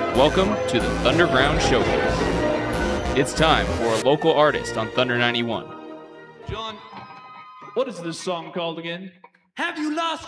Welcome to the Thunderground Showcase. It's time for a local artist on Thunder 91. John, what is this song called again? Have you lost